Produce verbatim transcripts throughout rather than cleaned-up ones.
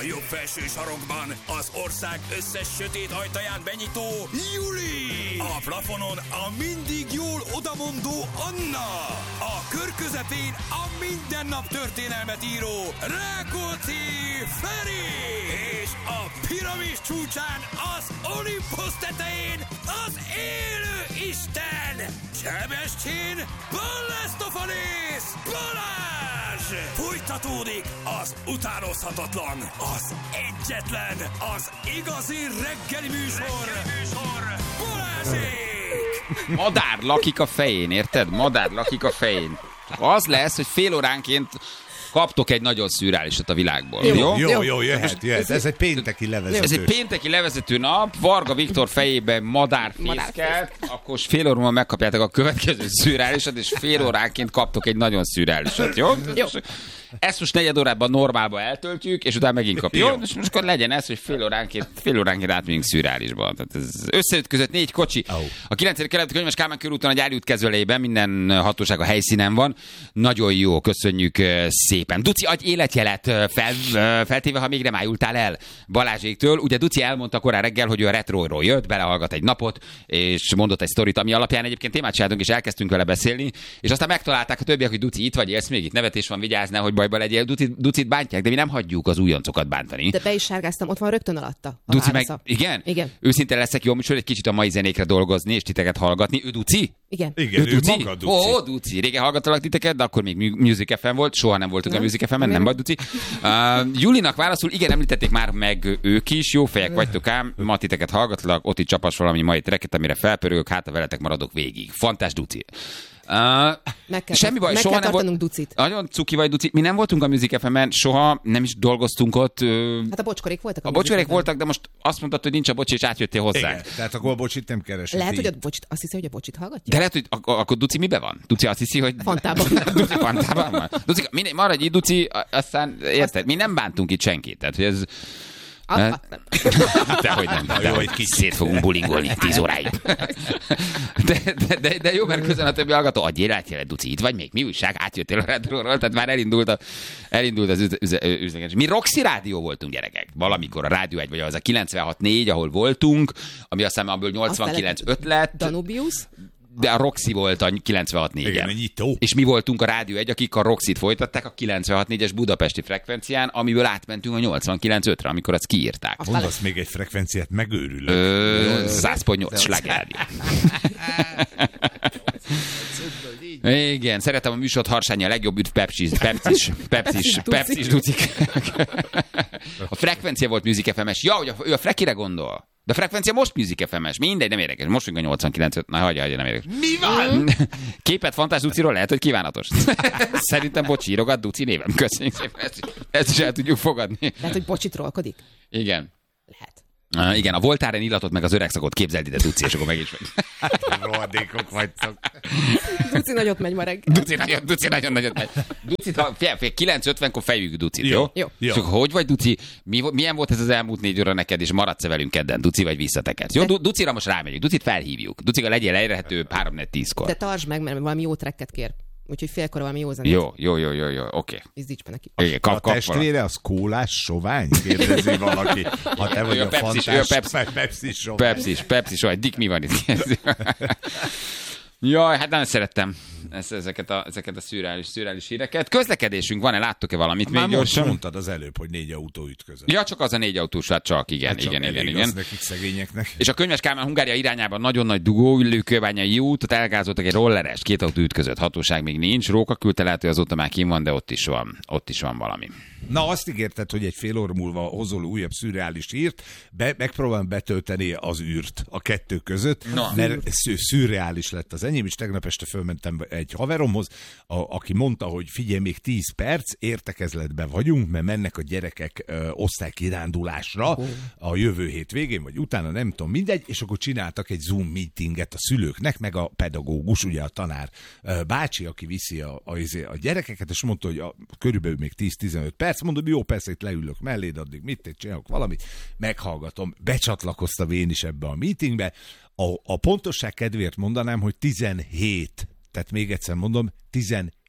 A jobb felső sarokban az ország összes sötét ajtaján benyitó Juli. A plafonon a mindig jól odamondó Anna. A kör közepén a mindennap történelmet író Rákóczi Feri. És a piramis csúcsán az Olympus tetején az élő Isten Sebestyén Ballasztofanész Balázs. Folytatódik az utánozhatatlan, az egyetlen, az igazi reggeli műsor, reggeli műsor. Balázsék! Madár lakik a fején, érted? Madár lakik a fején. Az lesz, hogy fél óránként kaptok egy nagyon szürreálisat a világból. Jó, jó, jó, jó jöhet, jöhet. Ez egy pénteki levezető. Ez egy pénteki levezető nap, Varga Viktor fejében madár fészkelt, akkor fél óra múlva megkapjátok a következő szürreálisat, és fél óránként kaptok egy nagyon szürreálisat, jó? Jó. Ezt most negyed órában normálba eltöltjük, és utána megint kapjuk. Jó, és most akkor legyen ez, hogy fél óránként, fél óránként átmegyünk szürreálisba. Tehát ez összeütközött négy kocsi. Oh. A kilencedik keleti Könyves Kálmán körúton a Gyári út kezelőjében minden hatóság a helyszínen van. Nagyon jó, köszönjük szépen. Duci, adj életjelet fel, feltéve, ha még nem ájultál el Balázséktől. Ugye Duci elmondta korán reggel, hogy ő a retroról jött, belehallgat egy napot, és mondott egy sztorit, ami alapján egyébként témát csináltunk, és elkezdtünk vele beszélni, és aztán megtalálták a többiek, hogy Duci itt vagy, élsz még itt, nevetés van, vigyázz, hogy bajba legyél. Ducit, Ducit bántják, de mi nem hagyjuk az újoncokat bántani. De be is sárgáztam, ott van rögtön alatta. Duci meg, igen? Igen. Őszinte leszek, jó műsor, egy kicsit a mai zenékre dolgozni, és titeket hallgatni. Ő Duci? Igen. Igen, ő, ő Duci? maga Duci. Ó, oh, Duci. Régen hallgattalak titeket, de akkor még Music ef em volt, soha nem voltunk nem. a Music ef emen, nem vagy Duci. Uh, Julinak válaszul, igen, említették már meg ők is, jó fejek vagytok ám, ma titeket hallgatlak, ott itt csapas valami mai treket, amire felpörögök, hát a veletek maradok végig. Fantás Duci. Uh, meg kell, semmi baj, meg soha kell nem tartanunk volt, Ducit. Nagyon cuki vagy Duci. Mi nem voltunk a Music ef emen, soha nem is dolgoztunk ott. Uh, hát a bocskorék voltak. A, a bocskorék voltak, de most azt mondtad, hogy nincs a bocsi, és átjöttél hozzánk. Igen, tehát akkor a bocsit nem keresett. Lehet, hogy a bocsit, azt hiszi, hogy a bocsit hallgatja? De lehet, hogy ak- akkor Duci mibe van? Duci azt hiszi, hogy... Fantában. Duci Fantában van. Duci, mindegy, maradj itt, Duci, aztán érted, mi nem bántunk itt senkit. Tehát, hogy ez... A, a, Dehogy nem, de jó, hogy kis szét fogunk bulingolni tíz óráig. De, de, de, de jó, mert közben a többi hallgató, adjél átjelet, Duci, itt vagy még, mi újság, átjöttél a retróról, tehát már elindult, a, elindult az üzletés. Mi Roxy Rádió voltunk, gyerekek, valamikor a Rádió egy, vagy az a kilencvenhat négy, ahol voltunk, ami aztán abból nyolcvankilenc öt lett. Danubius? De a Roxy volt a kilencvenhat négyen. Igen, a nyitó. És mi voltunk a Rádió egy, akik a Roxyt folytatták a kilencvenhat négyes budapesti frekvencián, amiből átmentünk a nyolcvankilenc ötre, amikor azt kiírták. Mondasz még egy frekvenciát, megőrülök. Ö, száz pont nyolc slágerrádió. Igen, szeretem a műsort, Harsányi a legjobb üdv, Pepsis, Pepsis, Pepsis, Pepsis, Ducik. A frekvencia volt Music ef em-es. Ja, hogy a, ő a Frekire gondol. De a frekvencia most Music ef em-es. Mindegy, nem érdekes. Most még a nyolcvankilenc öt. Na, hagyja, hagyja, nem érdekes. Mi van? Képet Fantás Duciról lehet, hogy kívánatos. Szerintem bocs, írogat Duci névem. Köszönjük szépen. Ezt, ezt is el tudjuk fogadni. Lehet, hogy bocsit trollkodik? Igen. Lehet. Uh, igen, a Voltaren illatot meg az öregszakot képzeld ide, Duci, és akkor meg is vagy. Rohadékok vagytok. Duci nagyot megy ma reggel. Duci nagyon, Duci nagyon nagyot megy. Ducit, ha fél, fél, kilenc ötvenkor fejük Ducit, jó? Jó. jó. Csak hogy vagy, Duci? Mi, milyen volt ez az elmúlt négy óra neked, és maradsz-e velünk kedden, Duci, vagy visszatekedsz? Jó, Du- Ducira most rámegyünk, Ducit felhívjuk. Ducika legyél elérhető három négy tízkor. De tartsd meg, mert valami jó trekket kér. Úgyhogy félkor valami jó zenét. Jó, jó, jó, jó, jó, oké. Okay. Izdíts be neki. Okay, kap, a kap testvére az kólás sovány? Kérdezi valaki. Ha te vagy a Fantás, Pepsis sovány. Pepsis, Pepsis sovány. Dick, mi van itt? Jaj, hát nagyon szerettem ezeket a, ezeket a szürreális, szürreális híreket. Közlekedésünk van-e? Láttok-e valamit már még gyorsan? Mondtad az előbb, hogy négy autó ütközött. Ja, csak az a négy autós, hát csak, igen, hát csak igen, igen, igen. Az nekik szegényeknek. És a Könyves Kálmán Hungária irányában nagyon nagy dugó, Ülőkőbányai út, ott elgázoltak egy rolleres, két autó ütközött, hatóság még nincs. Róka küldte, lehet, hogy azóta már kim van, de ott is van, ott is van valami. Na, azt ígérted, hogy egy fél óra múlva hozol újabb szürreális hírt, be, megpróbálom betölteni az űrt a kettő között, no. mert szürreális lett az enyém, és tegnap este fölmentem egy haveromhoz, a, aki mondta, hogy figyelj, még tíz perc, értekezletben vagyunk, mert mennek a gyerekek ö, osztálykirándulásra oh. a jövő hét végén, vagy utána, nem tudom, mindegy, és akkor csináltak egy Zoom meetinget a szülőknek, meg a pedagógus, ugye a tanár ö, bácsi, aki viszi a, a, a gyerekeket, és mondta, hogy a, körülbelül még tíz-tizenöt perc, mondom, jó, persze, itt leülök melléd, addig mit én csinálok valamit, meghallgatom, becsatlakoztam én is ebbe a meetingbe. A, a pontosság kedvéért mondanám, hogy tizenhét, tehát még egyszer mondom, tizenhét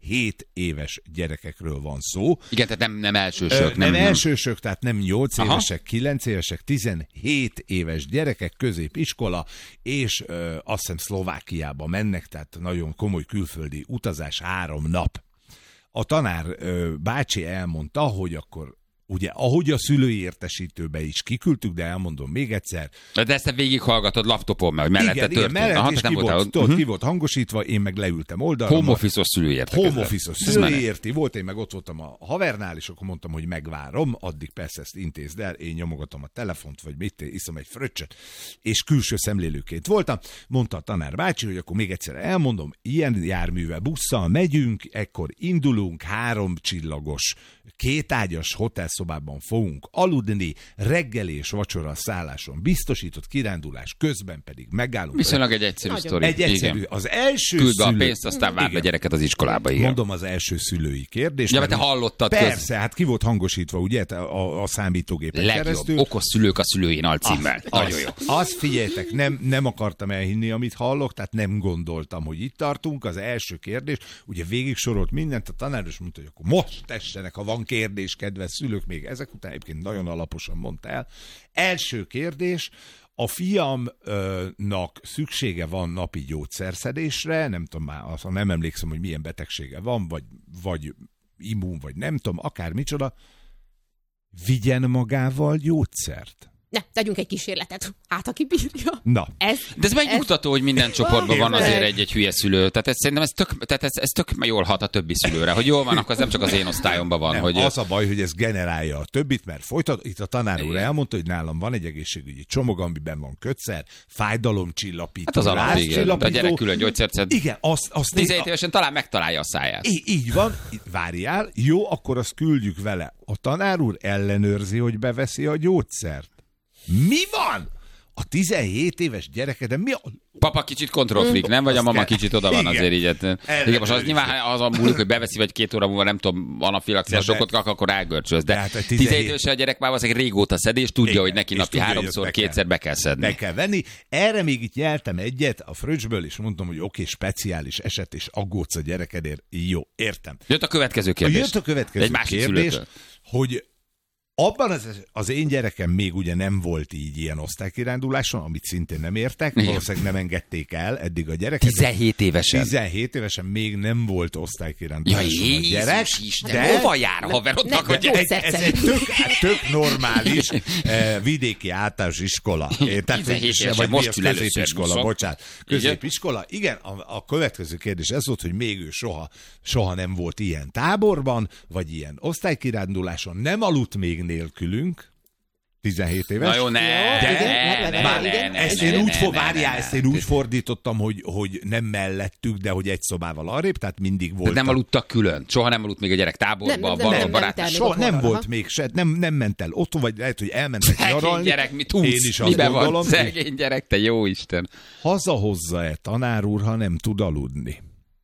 tizenhét éves gyerekekről van szó. Igen, tehát nem, nem elsősök. Ö, nem, nem elsősök, tehát nem nyolc Aha. évesek, kilenc évesek, tizenhét éves gyerekek, középiskola, és ö, azt hiszem Szlovákiába mennek, tehát nagyon komoly külföldi utazás, három nap. A tanár ö, bácsi elmondta, hogy akkor ugye, ahogy a szülői értesítőbe is kiküldtük, de elmondom még egyszer. De ezt te végighallgatod laptopon, mert mellette igen, történt. Igen, mellett Aha, is ki volt, tudod, uh-huh. ki volt hangosítva, én meg leültem oldalra. Home office-os szülői értekezlet. Home office-os szülői érti volt, én meg ott voltam a havernál, és akkor mondtam, hogy megvárom, addig persze ezt intézd el, én nyomogatom a telefont, vagy mit, iszom egy fröccsöt, és külső szemlélőként voltam. Mondta a tanár bácsi, hogy akkor még egyszer elmondom, ilyen járművel, busszal megyünk, ekkor indulunk, három csillagos, kétágyas hotelszobában fogunk aludni, reggel és vacsora szálláson biztosított kirándulás közben pedig megállunk. Viszonylag egy egyszerű sztori. Egy egyszerű. Igen. Az első Küld szülő... a pénzt, aztán várd a gyereket az iskolába. Igen. Mondom az első szülői kérdés. Ja, mert te hallottad. Persze, köz... hát ki volt hangosítva, ugye, a, a számítógépen Legjobb. keresztül. Okos szülők a szülőjén alcímmel. Az, Nagyon jó. Azt figyeljetek, nem, nem akartam elhinni, amit hallok, tehát nem gondoltam, hogy itt tartunk. Az első kérdés, ugye végig sorolt mindent, a tanár is mondta, hogy akkor most tessenek, ha van kérdés, kedves szülők, még ezek után egyébként nagyon alaposan mondta el. Első kérdés, a fiamnak szüksége van napi gyógyszerszedésre, nem tudom már, azt nem emlékszem, hogy milyen betegsége van, vagy, vagy immun, vagy nem tudom, akár micsoda, vigyen magával gyógyszert. Ne, tegyünk egy kísérletet. Hát, aki bírja. Na. Ez, De ez megnyugtató, hogy minden csoportban van azért egy-egy hülye szülő. Tehát ez, szerintem ez tök, tehát ez, ez tök jól hat a többi szülőre, hogy jól van, akkor ez nem csak az én osztályomban van. Nem, hogy az a baj, hogy ez generálja a többit, mert folytat, itt a tanár úr elmondta, hogy nálam van egy egészségügyi csomag, amiben van kötszer, fájdalomcsillapító, hát az alap, igen. A gyerek külön gyógyszert szed. Igen, azt, azt tizenhét évesen talán megtalálja a száját. Így, így van, várjál, jó, akkor azt küldjük vele. A tanár úr ellenőrzi, hogy beveszi a gyógyszert. Mi van? A tizenhét éves gyereke, de mi a... Papa kicsit kontrollfreak, nem? Vagy a mama kicsit oda van azért így. Igen, most az nyilván az a múlik, hogy beveszi, vagy két óra múlva, nem tudom, anafilaxiás sokkot kap, akkor elgörcsöz. De, de hát tizenhét évesen a gyerek már valószínűleg régóta szed, és tudja, igen, hogy neki napi tudja, háromszor, kétszer be kell szedni. Be kell venni. Erre még itt nyeltem egyet a fröccsből, és mondtam, hogy oké, okay, speciális eset, és aggódsz a gyerekedért. Jó, értem. Jött a következő kérdés. Jött a következő egy kérdés, hogy abban az, az én gyerekem még ugye nem volt így ilyen osztálykiránduláson, amit szintén nem értek, valószínűleg nem engedték el eddig a gyereket. tizenhét évesen. tizenhét évesen még nem volt osztálykiránduláson ja, a gyerek. Isten, de hova jár a haverodnak a gyerek? Ez egy tök, tök normális eh, vidéki általános iskola. tizenhét évesen most ül középiskola, bocsánat. Középiskola. Igen, a, a következő kérdés ez volt, hogy még ő soha, soha nem volt ilyen táborban, vagy ilyen osztálykiránduláson, nem aludt még nélkülünk, tizenhét éves. Na jó, ne, de, ne, ne, már, ne, ne, ne, ezt ne, én úgy, ne, for, ne, várjál, ne, ezt én úgy fordítottam, hogy, hogy nem mellettük, de hogy egy szobával arrébb, tehát mindig volt. Nem aludtak külön. Soha nem aludt még a gyerek táborban, való barát. Soha nem volt még se, nem, nem ment el otthon, vagy lehet, hogy elmentek nyaralni. Szegény gyerek, mit tudsz? Én is azt gondolom. Szegény gyerek, te jó Isten. Hazahozza-e tanár úr, ha nem tud aludni?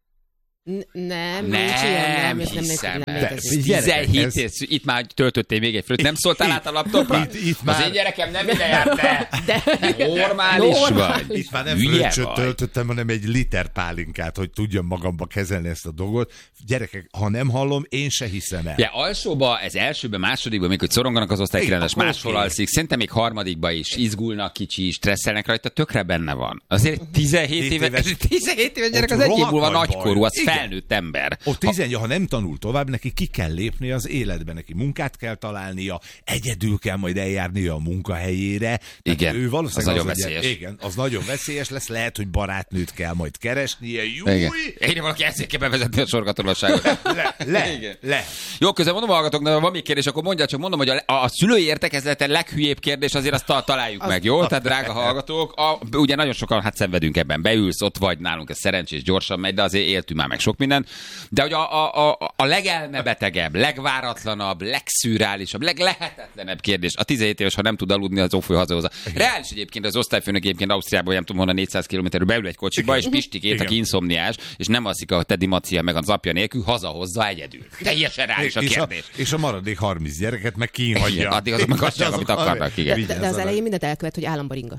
N- nem, nem, nincs ilyen, nem, hiszem. nem, nem tizenhét év, itt már töltöttél még egy frőt, nem szóltál át a laptopra? Itt, itt már... Az én gyerekem nem ide járt, te! De... Normális, normális vagy. Itt már nem fröccsöt töltöttem, hanem egy liter pálinkát, hogy tudjam magamba kezelni ezt a dolgot. Gyerekek, ha nem hallom, én se hiszem el. Ja, alsóba, ez elsőben, másodikban, még hogy szoronganak az osztálykirándulást, máshol alszik, szerintem még harmadikban is izgulnak kicsi, stresszelnek rajta, tökre benne van. Azért tizenhét éves, tizenhét éves gyerek az egy év múlva nagykorú, az felnőtt ember. Ott tizenhét, ha nem tanul tovább, neki ki kell lépni az életbe, neki munkát kell találnia, egyedül kell majd eljárnia a munkahelyére. Igen, ő valószínűleg az nagyon az veszélyes. Egy, igen, az nagyon veszélyes lesz, lehet, hogy barátnőt kell majd keresnie. Júj! Egyre valaki ezért kell bevezetni a sorgatolosságot. Le, le, le. Jó, közben mondom, hallgatok, de van még kérdés, akkor mondja, csak mondom, hogy a, a szülői értekezleten leghülyébb kérdés, azért azt találjuk az meg, jó? Tehát drága hallgatók, a, ugye nagyon sokan hát szenvedünk ebben, beülsz, ott vagy nálunk, ez szerencsés, gyorsan megy, de azért éltünk már meg sok minden. De hogy a, a, a, a legelmebetegebb, legváratlanabb, legszürreálisabb, leglehetetlenebb kérdés, a tizenhét éves, ha nem tud aludni, az ófoly hazahozza. Reális egyébként az osztályfőnök egyébként Ausztriában, nem tudom honnan négyszáz kilométerről beül egy kocsiba, és Pistikét, aki inszomniás, és nem alszik a Teddy Macia meg az apja nélkül, hazahozza egyedül. Teljesen reális a kérdés. És a, és a maradék harminc gyereket meg kínhagyja. Addig azok meg azt csinálják, amit akarnak. De, de, de az elején mindent elkövet, hogy államban ringassa.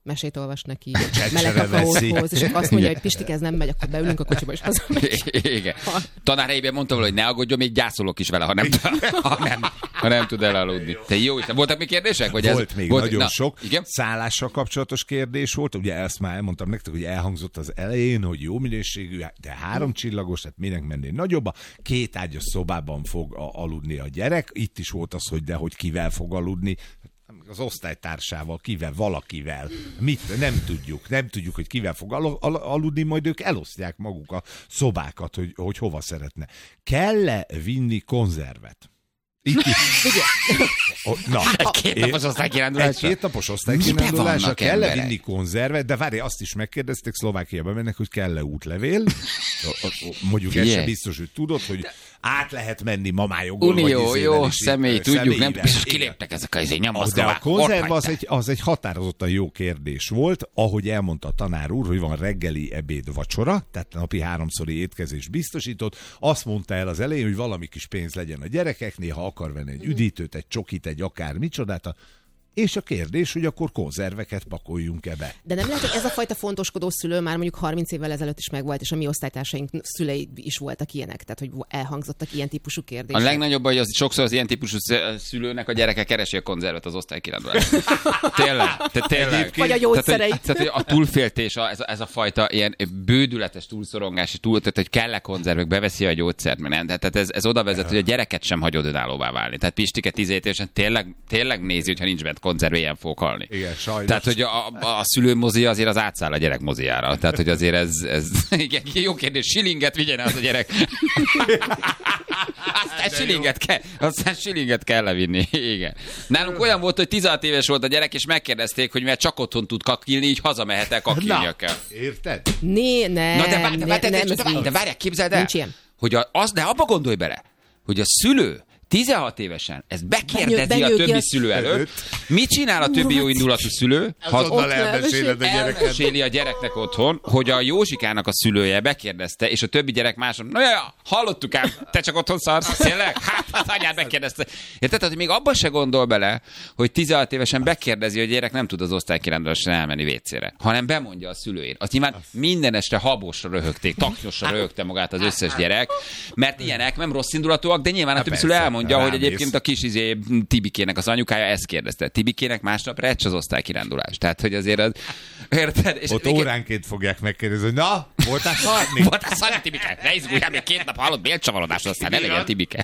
mesét olvas neki, meleg kakaóhoz, és azt mondja, hogy Pistik, ez nem megy, akkor beülünk a kocsiba, és hazamegy. Igen. Tanár helyben mondta volna, hogy ne aggódjon, még gyászolok is vele, ha nem, ha nem, ha nem tud elaludni. Te jó Isten, voltak még kérdések? Vagy volt ez, még volt, nagyon na, sok. Igen? Szállással kapcsolatos kérdés volt, ugye ezt már elmondtam nektek, hogy elhangzott az elején, hogy jó minőségű, de három csillagos, tehát minek mennél nagyobba, két ágyas szobában fog aludni a gyerek. Itt is volt az, hogy de hogy kivel fog aludni. Az osztálytársával, kivel, valakivel. Mit? Nem tudjuk. Nem tudjuk, hogy kivel fog al- al- aludni, majd ők elosztják maguk a szobákat, hogy, hogy hova szeretne. Kell-e vinni konzervet? Itt is. Oh, na, Két napos osztálykirándulásra? Két napos osztálykirándulásra kell-e vinni konzervet, de várj, azt is megkérdezték, Szlovákiába mennek, hogy kell-e útlevél. Mondjuk ez sem biztos, hogy tudod, hogy át lehet menni mamájogól. Unió, jó, személy, tudjuk, nem biztos kiléptek ezek az nyomasztóvák. De a konzerv az egy, az egy határozottan jó kérdés volt, ahogy elmondta a tanár úr, hogy van reggeli, ebéd, vacsora, tehát napi háromszori étkezés biztosított. Azt mondta el az elején, hogy valami kis pénz legyen a gyerekeknél, ha akar venni egy üdítőt, egy csokit, egy akár micsodát, és a kérdés, hogy akkor konzerveket pakoljunk-e be. De nem lehet, hogy ez a fajta fontoskodó szülő már mondjuk harminc évvel ezelőtt is megvolt, és a mi osztálytársaink szülei is voltak ilyenek, tehát hogy elhangzottak ilyen típusú kérdések. A legnagyobb baj, hogy sokszor az ilyen típusú szülőnek a gyereke keresi a konzervet az osztálykirándulásra. Tényleg, te tényleg. Vagy a gyógyszereit. Tehát, hogy a túlféltés, a, ez, a, ez a fajta ilyen bődületes túlszorongás, túl, tehát hogy kell-e konzervek, beveszi a gyógyszert, mert nem. Tehát ez, ez oda vezet, hogy a gyereket sem hagyod önállóvá válni. Tehát Pistike tizenhét évesen tényleg, tényleg nézi, hogyha nincs bent konzerv, ilyen fog halni. Igen, sajnos. Tehát, hogy a, a, a szülő mozi azért az átszáll a gyerek moziára. Tehát, hogy azért ez, ez igen, jó kérdés, silinget vigyen az a gyerek. Aztán silinget kell, aztán silinget kell levinni. Igen. Nálunk olyan volt, hogy tizenhat éves volt a gyerek, és megkérdezték, hogy mert csak otthon tud kakilni, így hazamehet-e kakilnia kell. Érted? Né, nem, Na, de, vár, de, ne, de, nem, de, de, de várják, képzeld el, nincs ilyen. hogy a, az, de abba gondolj bele, hogy a szülő tizenhat évesen ezt bekérdezi Benyő, a többi a... szülő előtt. Mit csinál a többi jó indulatú szülő? Azonnal elmeséled a gyereket. Elmeséli a gyereknek otthon, hogy a Józsikának a szülője bekérdezte, és a többi gyerek máson, na ja, hallottuk ám, te csak otthon szarsz, tényleg? Hát az anyád megkérdezte. Érted? Tehát még abba se gondol bele, hogy tizenhat évesen bekérdezi, hogy a gyerek nem tud az osztálykirándulásra elmenni vécére, hanem bemondja a szülőjét. Azt nyilván minden este habosra röhögték, taknyosra röhögte magát az összes gyerek, mert ilyenek nem rossz indulatúak, de nyilván a többi szülő elmondja, hogy egyébként a kis izé, Tibikének az anyukája ezt kérdezte. Tibikének másnap recs az osztálykirándulás. Tehát, hogy azért az... Érted? És ott óránként fogják megkérdezni, hogy na, voltál szarni? Voltál szarni, Tibike? Ne izguljál, még két nap hallott bélcsavarodást, aztán ne legyen Tibike.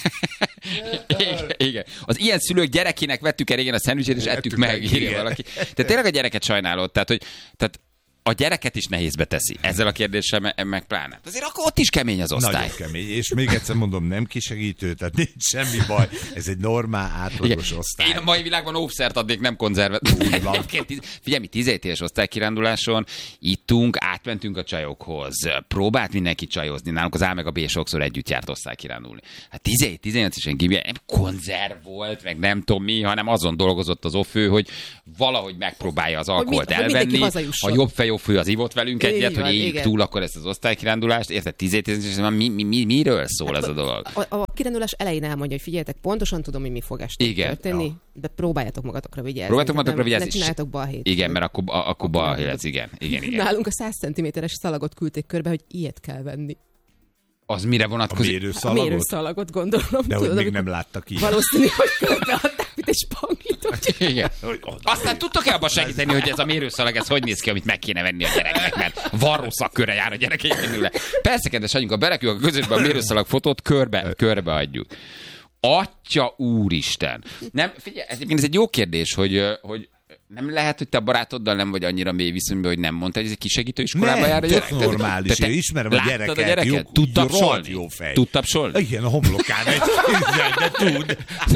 Igen, igen. Az ilyen szülők gyerekének vettük el régen a szendvicsét, és ettük meg, írja valaki. Tehát tényleg a gyereket sajnálod. Tehát, hogy tehát a gyereket is nehézbe teszi. Ezzel a kérdéssel me- meg pláne. Azért akkor ott is kemény az osztály. Nagyon kemény. És még egyszer mondom, nem kisegítő, tehát nincs semmi baj. Ez egy normál, átlagos igen. osztály. Én a mai világban óvszert adnék, nem konzervet. Figyelj, mi tizenhét éves osztálykiránduláson ittunk, átmentünk a csajokhoz. Próbált mindenki csajozni. Nálunk az A meg a B sokszor együtt járt osztálykirándulni. Hát tizenhét tizennyolc évesen gimje, nem konzerv volt, meg nem tudom mi, hanem azon dolgozott az ofő, hogy valahogy megpróbálja az alkoholt mi, elvenni. A jobb fej fő az ivott velünk egyet, így hogy van, éljük túl akkor ezt az osztálykirándulást. Érted, tizenhét évesen mi, mi, mi, miről szól hát ez a dolog? A, a kirándulás elején elmondja, hogy figyeljetek, pontosan tudom, hogy mi fog este történni, ja. De próbáljátok magatokra vigyázni. Próbáljátok magatokra vigyázni. Ne csináljátok balhét. Igen, mert akkor, akkor balhé lesz, igen, igen, igen. Nálunk a száz centiméteres szalagot küldték körbe, hogy ilyet kell venni. Az mire vonatkozik? A mérőszalagot? A mérőszalagot, gondolom. De tudod, hogy még nem láttak ki. Valószínű, hogy körbeadták, mint egy spanglit. Igen. Aztán tudtok-e abban segíteni, hogy ez a mérőszalag, ez hogy néz ki, amit meg kéne venni a gyereknek, mert varró szakköre jár a gyerekek belőle. Persze, kedves anyuka, beleküljük a közösbe a mérőszalag fotót, körbe, körbe adjuk. Atya úristen! Nem, figyelj, ez, ez egy jó kérdés, hogy, hogy nem lehet, hogy te a barátoddal nem vagy annyira mély viszonyban, hogy nem mondta, hogy ez egy kisegítő iskolába jár a gyerek? Nem, normális. Te, te ismerem a gyereket. A gyereket? Jó, tud tapsolni? Jó fej. Tud tapsolni? Igen, a homlokán egy kézzel, de tud.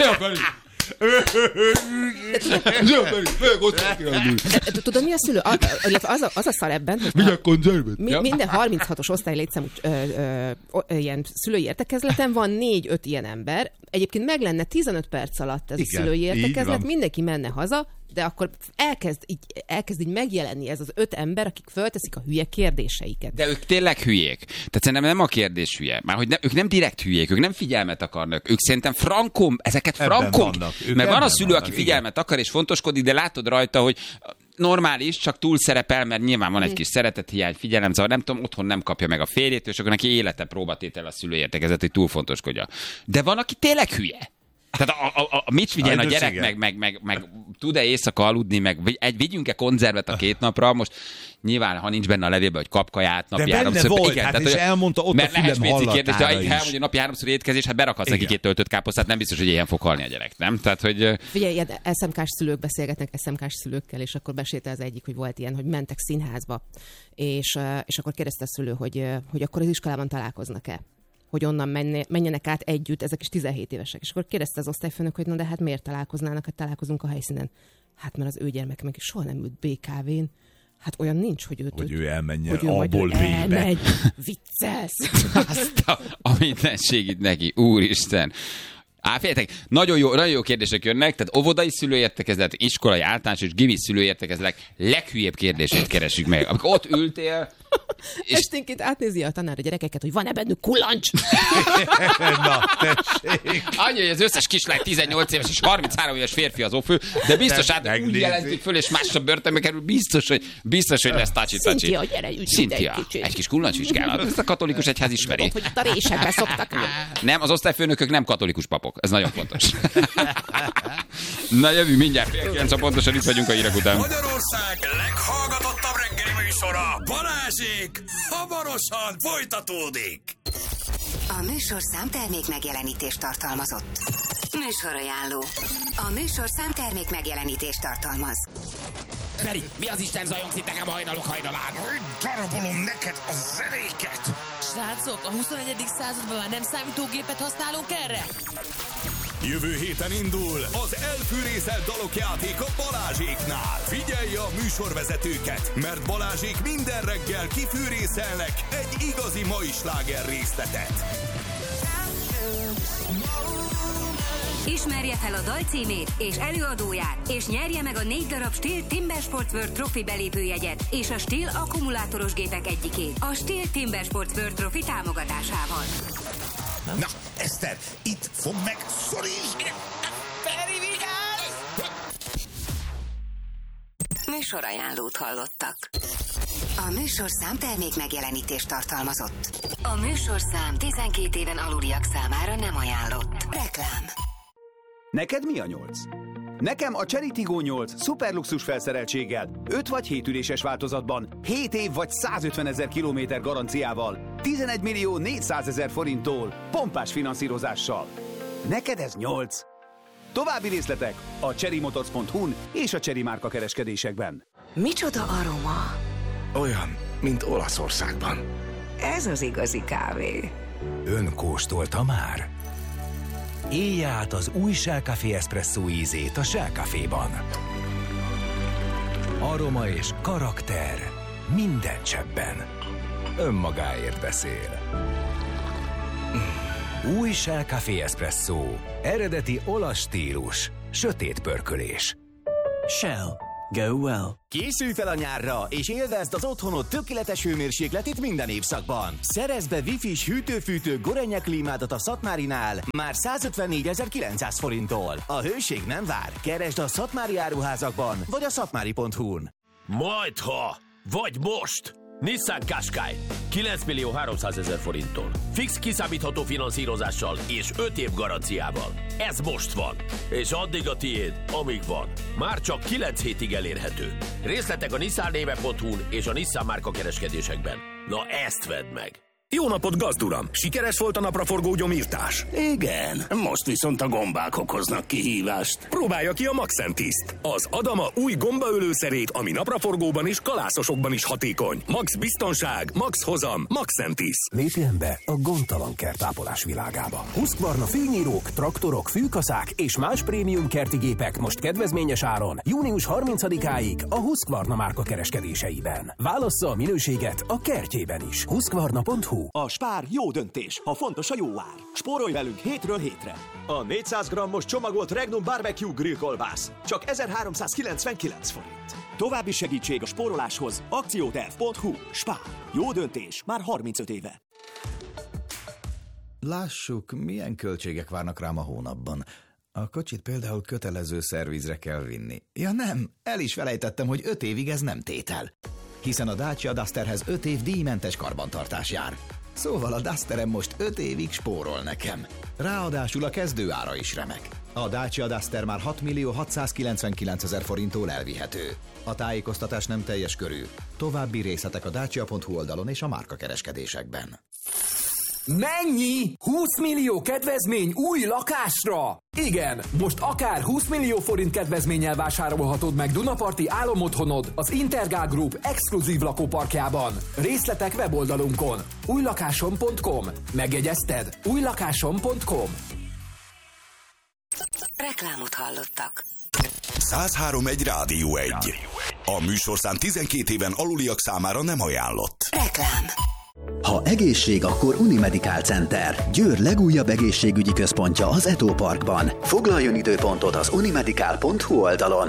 Tudod, mi a szülő? Az a, az a szar ebben, hogy Mindjárt konzervet. Mi, minden harminchatos osztály létszámú ilyen szülői értekezleten van négy-öt ilyen ember. Egyébként meg lenne tizenöt perc alatt ez igen, a szülői értekezlet, mindenki menne haza, de akkor elkezd így, elkezd így megjelenni ez az öt ember, akik fölteszik a hülye kérdéseiket. De ők tényleg hülyék. Tehát szerintem nem a kérdés hülye. Már hogy ne, ők nem direkt hülyék, ők nem figyelmet akarnak. Ők szerintem frankom, ezeket frankom. Mert van a szülő, vannak, aki figyelmet igen. akar és fontoskodik, de látod rajta, hogy normális, csak túl szerepel, mert nyilván van egy kis szeretethiány, figyelemzavar, nem tudom, otthon nem kapja meg a férjét, és akkor neki élete próbatétel a szülőértekezet, hogy túl fontoskodja. De van, aki tényleg hülye. Tehát a, a, a mit vigyen a gyerek, meg, meg, meg, meg tud-e éjszaka aludni, meg egy, vigyünk-e konzervet a két napra, most nyilván, ha nincs benne a levélben, hogy kapka át napi háromszor. De benne volt, igen, hát tehát, és elmondta ott a fülem hallatára de is. Elmondja napi háromszor étkezés, hát berakhatsz neki két töltött káposztát, nem biztos, hogy ilyen fog halni a gyerek, nem? Tehát, hogy... Figyelj, ilyen es em ká-s szülők beszélgetnek es em ká-s szülőkkel, és akkor besétel az egyik, hogy volt ilyen, hogy mentek színházba, és, és akkor kérdezte a szülő, hogy, hogy akkor az iskolában találkoznak-e, hogy onnan menjenek át együtt, ezek is tizenhét évesek. És akkor kérdezte az osztályfőnök, hogy na de hát miért találkoznának, hát találkozunk a helyszínen. Hát mert az ő gyermek meg soha nem ült bé ká vén. Hát olyan nincs, hogy őt... Hogy ő elmenjen hogy ő A-ból B-be. Elmegy, viccelsz. Azt a, a mindenségit neki, úristen. Á, féljetek, nagyon jó, nagyon jó kérdések jönnek, tehát óvodai szülőértekezlet, iskolai általános és gimi szülőértekezlet leghülyebb kérdését keresünk meg. Amikor ott ültél, és... esténként átnézi a tanár a gyerekeket, hogy van-e bennük kullancs? Na, tessék. Annyi, hogy az összes kislány tizennyolc éves és harminchárom éves férfi az ófő, de biztos át úgy jelentik föl, és másra börtönbe kerül, biztos, hogy, biztos, hogy lesz tacsi-tacsi. Szintia, gyere, ügy Szintia, egy kis kullancsvizsgálat. Ezt a katolikus egyház ismeri. Hogy a résekbe szoktak ül. Nem, az osztályfőnökök nem katolikus papok. Ez nagyon fontos. Na jövő mindjárt fél kilenc, a pontosan itt vagyunk a hírek után. Magyarország leghallgatottabb reggeli műsora, Balázsék, hamarosan folytatódik. A műsorszám termék megjelenítést tartalmazott. Műsorajánló. A műsorszám termék megjelenítést tartalmaz. Feri, mi az Isten zajongsz itt nekem hajnalok hajnalán? Hogy darabolom neked a zenéket? Srácok, a huszonegyedik században már nem számítógépet használunk erre? Jövő héten indul az elfűrészelt dalok játék a Balázséknál. Figyelj a műsorvezetőket, mert Balázsék minden reggel kifűrészelnek egy igazi mai sláger részletet. Ismerje fel a dal címét és előadóját, és nyerje meg a négy darab Stihl Timber Sports World Trophy belépőjegyet és a Stihl akkumulátoros gépek egyikét a Stihl Timber Sports World Trophy támogatásával. Na, Eszter, itt fog meg, szorítsd! Feri, vigyázz! Műsorajánlót hallottak. A műsorszám termék megjelenítést tartalmazott. A műsorszám tizenkét éven aluliak számára nem ajánlott. Reklám. Neked mi a nyolc? Nekem a Chery Tiggo nyolc szuperluxus felszereltséggel, öt vagy hét üléses változatban, hét év vagy százötvenezer kilométer garanciával, tizenegy millió négyszázezer forinttól, pompás finanszírozással. Neked ez nyolc. További részletek a chery motors pont hu-n és a Chery márka kereskedésekben. Micsoda aroma? Olyan, mint Olaszországban. Ez az igazi kávé. Ön kóstolta már? Élje át az új Shell Café Espresso ízét a Shell Caféban. Aroma és karakter minden cseppben. Önmagáért beszél. Új Shell Café Espresso. Eredeti olasz stílus. Sötét pörkölés. Shell. Go well. Készülj fel a nyárra, és élvezd az otthonod tökéletes hőmérsékletét minden évszakban. Szerezd be Wi-Fi-s hűtő-fűtő Gorenje klímádat a Szatmárinál már százötvennégyezer-kilencszáz forinttól. A hőség nem vár. Keresd a Szatmári áruházakban, vagy a szatmári pont hu-n. Majdha, vagy most! Nissan Qashqai kilenc millió háromszázezer forinttól. Fix kiszámítható finanszírozással és öt év garanciával. Ez most van. És addig a tiéd, amíg van. Már csak kilenc hétig elérhető. Részletek a nissan néve pont hu-n és a Nissan márka kereskedésekben. Na ezt vedd meg! Jó napot, gazduram! Sikeres volt a napraforgó gyomírtás? Igen, most viszont a gombák okoznak kihívást. Próbálja ki a Maxentiszt, az Adama új gombaölőszerét, ami napraforgóban és kalászosokban is hatékony. Max biztonság, max hozam, Maxentiszt. Lépjen be a gondtalan kertápolás világába. Husqvarna fűnyírók, traktorok, fűkaszák és más prémium kerti gépek most kedvezményes áron június harmincadikáig a Husqvarna márka kereskedéseiben. Válassza a minőséget a kertjében is. Husqvarna pont hu. A Spár jó döntés, ha fontos a jó ár. Spórolj velünk hétről hétre. A négyszáz grammos csomagolt Regnum Barbecue grill kolbász csak ezerháromszázkilencvenkilenc forint. További segítség a spóroláshoz akcióterv pont hu. Spár. Jó döntés már harmincöt éve. Lássuk, milyen költségek várnak rám a hónapban. A kocsit például kötelező szervizre kell vinni. Ja nem, el is felejtettem, hogy öt évig ez nem tétel. Hiszen a Dacia Dusterhez öt év díjmentes karbantartás jár. Szóval a Dusterem most öt évig spórol nekem. Ráadásul a kezdőára is remek. A Dacia Duster már hat millió hatszázkilencvenkilencezer forinttól elvihető. A tájékoztatás nem teljes körű. További részletek a dacia pont hu oldalon és a márkakereskedésekben. Mennyi? húsz millió kedvezmény új lakásra? Igen, most akár húsz millió forint kedvezménnyel vásárolhatod meg Dunaparti álomotthonod az Intergál Group exkluzív lakóparkjában. Részletek weboldalunkon. újlakásom pont com. Megjegyezted? újlakásom pont com. Reklámot hallottak. száz három egy Rádió egy. A műsorszám tizenkét éven aluliak számára nem ajánlott. Reklám. Ha egészség, akkor Unimedical Center. Győr legújabb egészségügyi központja az Eto Parkban. Foglaljon időpontot az unimedical pont hu oldalon.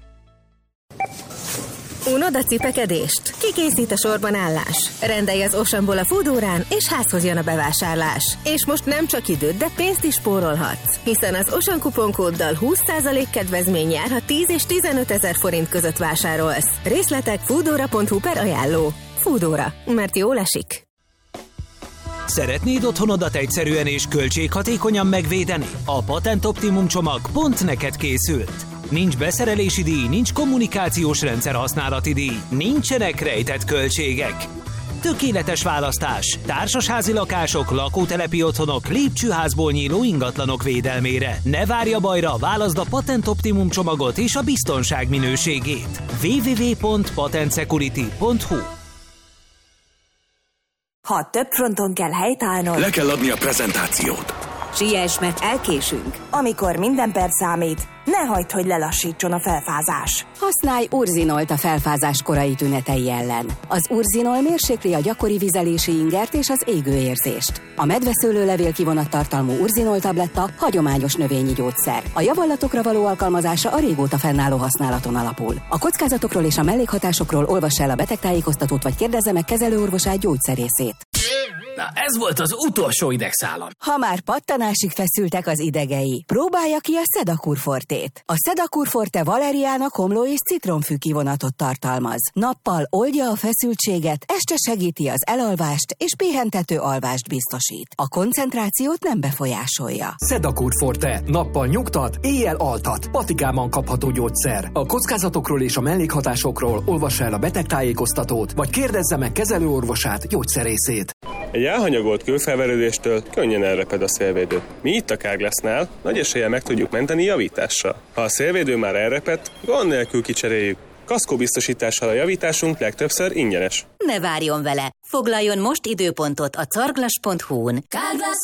Unod a cipekedést? Ki készít a sorban állás? Rendelj az Oceanból a Foodórán, és házhoz jön a bevásárlás. És most nem csak időt, de pénzt is spórolhatsz. Hiszen az Ocean kuponkóddal húsz százalék kedvezmény jár, ha tíz és tizenöt ezer forint között vásárolsz. Részletek foodora pont hu per ajánló. Foodóra, mert jól esik. Szeretnéd otthonodat egyszerűen és költséghatékonyan megvédeni? A Patent Optimum csomag pont neked készült. Nincs beszerelési díj, nincs kommunikációs rendszer használati díj, nincsenek rejtett költségek. Tökéletes választás. Társasházi lakások, lakótelepi otthonok, lépcsőházból nyíló ingatlanok védelmére. Ne várj a bajra, válaszd a Patent Optimum csomagot és a biztonság minőségét. double-u double-u double-u pont patent security pont hu. Ha több fronton kell helytállnod, le kell adni a prezentációt. Siess, mert elkésünk. Amikor minden perc számít, ne hagyd, hogy lelassítson a felfázás. Használj Urzinolt a felfázás korai tünetei ellen. Az Urzinol mérsékli a gyakori vizelési ingert és az égőérzést. A medveszőlőlevél kivonattartalmú Urzinol tabletta hagyományos növényi gyógyszer. A javallatokra való alkalmazása a régóta fennálló használaton alapul. A kockázatokról és a mellékhatásokról olvass el a betegtájékoztatót vagy kérdezze meg kezelőorvosát, gyógyszerészét. Na, ez volt az utolsó idegszálam. Ha már pattanásig feszültek az idegei, próbálja ki a Sedakur Fortét. A Sedakur Forte valeriána, komló és citromfű kivonatot tartalmaz. Nappal oldja a feszültséget, este segíti az elalvást és pihentető alvást biztosít. A koncentrációt nem befolyásolja. Sedakur Forte. Nappal nyugtat, éjjel altat. Patikában kapható gyógyszer. A kockázatokról és a mellékhatásokról olvassa el a betegtájékoztatót, vagy kérdezze meg kezelőorvosát, gyógyszerészét. Egy elhanyagolt kőfelverődéstől könnyen elreped a szélvédő. Mi itt a Carglassnál nagy eséllyel meg tudjuk menteni javítással. Ha a szélvédő már elrepedt, gond nélkül kicseréljük. Kaszkóbiztosítással a javításunk legtöbbször ingyenes. Ne várjon vele! Foglaljon most időpontot a carglass pont hu-n. Carglass